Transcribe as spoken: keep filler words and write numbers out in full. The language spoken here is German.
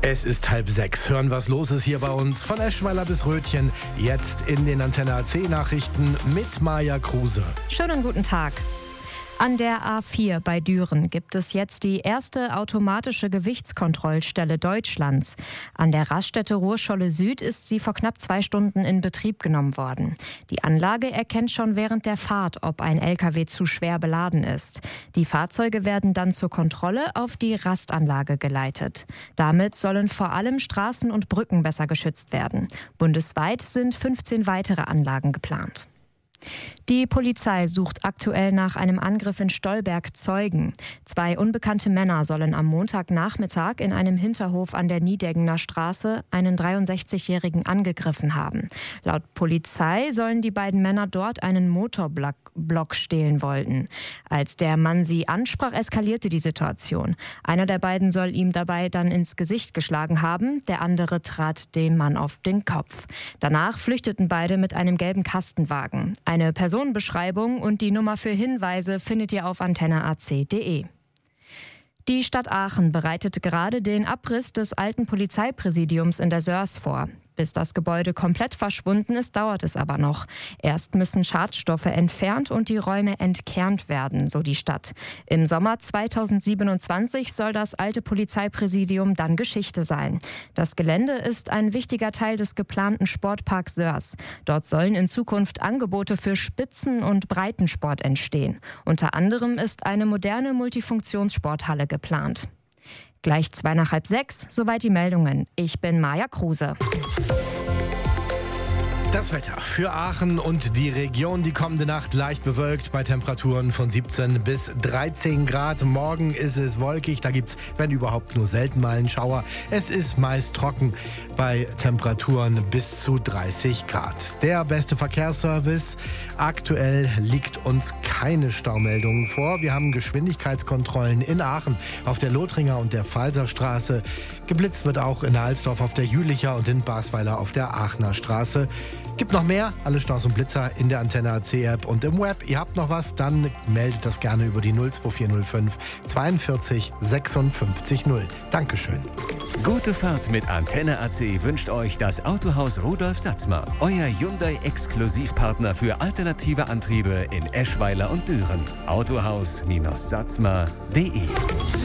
Es ist halb sechs. Hören, was los ist hier bei uns. Von Eschweiler bis Rötchen. Jetzt in den Antenne A C Nachrichten mit Maja Kruse. Schönen guten Tag. An der A vier bei Düren gibt es jetzt die erste automatische Gewichtskontrollstelle Deutschlands. An der Raststätte Ruhrscholle Süd ist sie vor knapp zwei Stunden in Betrieb genommen worden. Die Anlage erkennt schon während der Fahrt, ob ein L K W zu schwer beladen ist. Die Fahrzeuge werden dann zur Kontrolle auf die Rastanlage geleitet. Damit sollen vor allem Straßen und Brücken besser geschützt werden. Bundesweit sind fünfzehn weitere Anlagen geplant. Die Polizei sucht aktuell nach einem Angriff in Stolberg Zeugen. Zwei unbekannte Männer sollen am Montagnachmittag in einem Hinterhof an der Niedeggener Straße einen dreiundsechzigjährigen angegriffen haben. Laut Polizei sollen die beiden Männer dort einen Motorblock stehlen wollten. Als der Mann sie ansprach, eskalierte die Situation. Einer der beiden soll ihm dabei dann ins Gesicht geschlagen haben, der andere trat dem Mann auf den Kopf. Danach flüchteten beide mit einem gelben Kastenwagen. Eine Personenbeschreibung und die Nummer für Hinweise findet ihr auf antenne a c punkt de. Die Stadt Aachen bereitet gerade den Abriss des alten Polizeipräsidiums in der Sörs vor. Bis das Gebäude komplett verschwunden ist, dauert es aber noch. Erst müssen Schadstoffe entfernt und die Räume entkernt werden, so die Stadt. Im Sommer zweitausendsiebenundzwanzig soll das alte Polizeipräsidium dann Geschichte sein. Das Gelände ist ein wichtiger Teil des geplanten Sportparks Sörs. Dort sollen in Zukunft Angebote für Spitzen- und Breitensport entstehen. Unter anderem ist eine moderne Multifunktionssporthalle geplant. Gleich zwei nach halb sechs, soweit die Meldungen. Ich bin Maja Kruse. Das Wetter für Aachen und die Region die kommende Nacht leicht bewölkt bei Temperaturen von siebzehn bis dreizehn Grad. Morgen ist es wolkig, da gibt es, wenn überhaupt, nur selten mal einen Schauer. Es ist meist trocken bei Temperaturen bis zu dreißig Grad. Der beste Verkehrsservice. Aktuell liegt uns keine Staumeldungen vor. Wir haben Geschwindigkeitskontrollen in Aachen auf der Lothringer und der Pfalzerstraße. Geblitzt wird auch in Alsdorf auf der Jülicher und in Basweiler auf der Aachener Straße. Gibt noch mehr, alle Staus und Blitzer in der Antenne A C App und im Web. Ihr habt noch was, dann meldet das gerne über die null zwei vier null fünf zweiundvierzig sechsundfünfzig null. Dankeschön. Gute Fahrt mit Antenne A C wünscht euch das Autohaus Rudolf Satzmer. Euer Hyundai-Exklusivpartner für alternative Antriebe in Eschweiler und Düren. autohaus Bindestrich satzmer punkt de